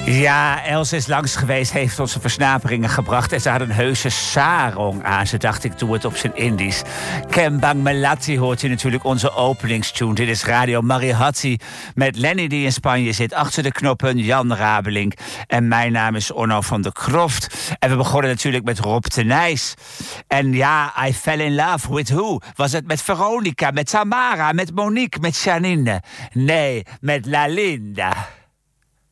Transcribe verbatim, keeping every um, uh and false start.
Ja, Els is langs geweest, heeft onze versnaperingen gebracht. En ze had een heuse sarong aan. Ze dacht, ik doe het op zijn Indisch. Kembang Melati hoort je natuurlijk onze openingstune. Dit is Radio Mariachi met Lenny die in Spanje zit. Achter de knoppen Jan Rabelink. En mijn naam is Onno van der Kroft. En we begonnen natuurlijk met Rob de Nijs. En ja, I fell in love with who? Was het met Veronica, met Tamara, met Monique, met Janine? Nee, met Lalinda.